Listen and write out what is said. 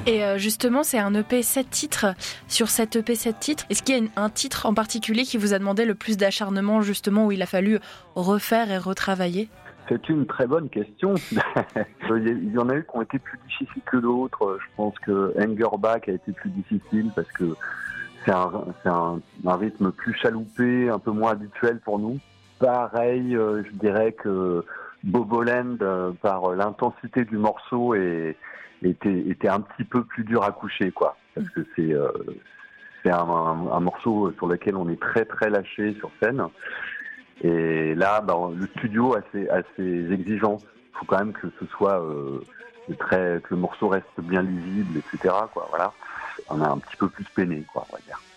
Et justement, c'est un EP 7 titres. Sur cet EP 7 titres, est-ce qu'il y a un titre en particulier qui vous a demandé le plus d'acharnement, justement, où il a fallu refaire et retravailler ? C'est une très bonne question. Il y en a eu qui ont été plus difficiles que d'autres. Je pense que Angerback a été plus difficile parce que c'est un rythme plus chaloupé, un peu moins habituel pour nous. Pareil, je dirais que Boboland, par l'intensité du morceau, était un petit peu plus dur à coucher, quoi. Parce que c'est un morceau sur lequel on est très très lâché sur scène. Et là, le studio a ses exigences. Il faut quand même que ce soit que le morceau reste bien lisible, etc., quoi. Voilà. On a un petit peu plus peiné, quoi, on va dire.